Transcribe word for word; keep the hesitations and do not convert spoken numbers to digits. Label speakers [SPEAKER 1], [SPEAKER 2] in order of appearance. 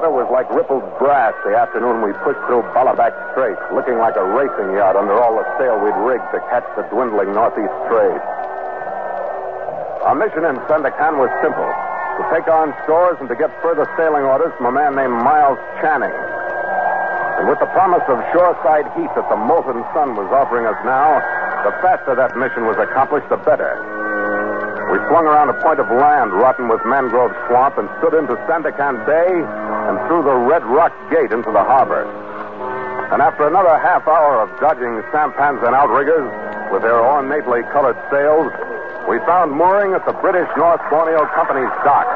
[SPEAKER 1] water was like rippled brass the afternoon we pushed through Ballaback Strait, looking like a racing yacht under all the sail we'd rigged to catch the dwindling northeast trade. Our mission in Sandakan was simple: to take on stores and to get further sailing orders from a man named Miles Channing. And with the promise of shoreside heat that the molten sun was offering us now, the faster that mission was accomplished, the better. We swung around a point of land rotten with mangrove swamp and stood into Sandakan Bay and through the Red Rock Gate into the harbor. And after another half hour of dodging sampans and outriggers with their ornately colored sails, we found mooring at the British North Borneo Company's dock.